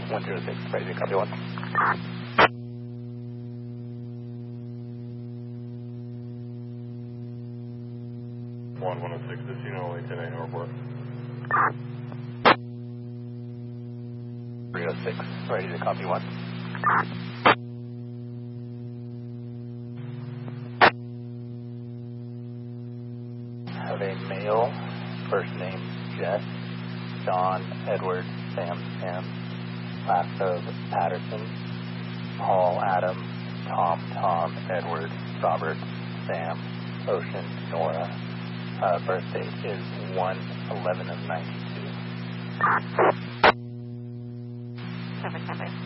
106, ready to copy 1. 106, this unit only 10 8 Northwest. 306, ready to copy 1. Have a male, first name Jess, John, Edward, Sam, last of Patterson, Paul, Adam, Tom, Edward, Robert, Sam, Ocean, Nora. Birth date is 1/11 of 92. Service number.